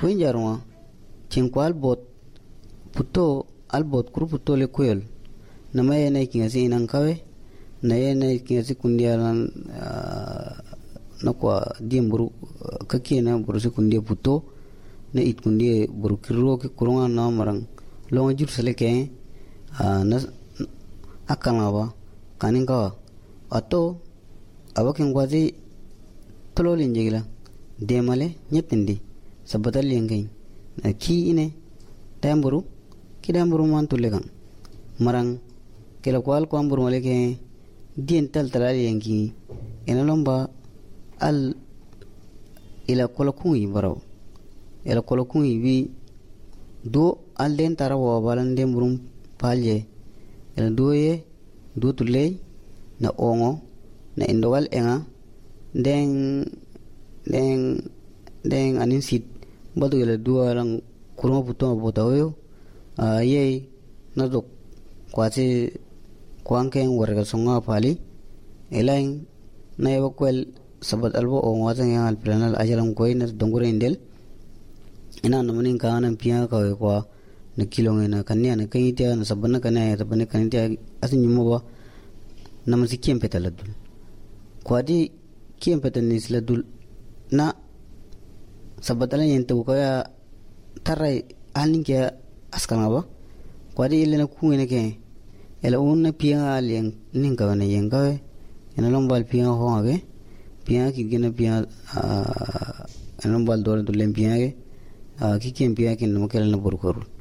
kuin jarwa chinkwal bot puto albot kuru puto le kuyel na maye na kingasi inan kawe na ye na kingasi kundia na kwa diemburu kaki na burusi kundia puto na it kundia buru kiro ke kurunga na marang longa jur sale ke na akanga ba kaninga ato awakin gwazi tololin jigila demale nyetindi sabatal yengai na ki ine tamburu kidamburu man tulegang marang kela kwal kwamburu male ke dien tal talali yengi enalomba al ila kolokungi baraw ila kolokungi bi do al den tarawa balan dem burum palje ila doye do tulay na ongo na indowal enga deng anin sit badu ila dua lang kurma puto botayo ye na dok kwase kwangkeng warga songa pali elaing na evakuel sabat albo ongo atang al planal ajalam koi na dongure indel ina namanin kanan pia ka kwa na kilong na kanya na kaitia na sabana kanya sabana kanya asin nyumo ba namasi kiem petaladul kwadi kiem petanis ladul na sabatalan yento kaya tarai alin ke askana ba kwadi ile na kungene ke ela unna pia alien ninga na yenga ena lombal pia ho age pia ki gena pia ena lombal dor dulem pia age ki kiem pia kin mo kela na burkor